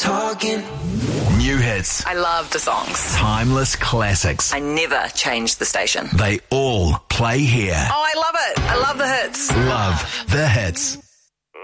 talking. New hits. I love the songs. Timeless classics. I never changed the station. They all play here. Oh, I love it. I love the hits. Love the hits.